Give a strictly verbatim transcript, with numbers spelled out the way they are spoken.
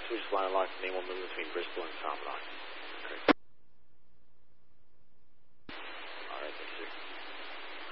Swedish Line Life, name one moving between Bristol and Salmon Line.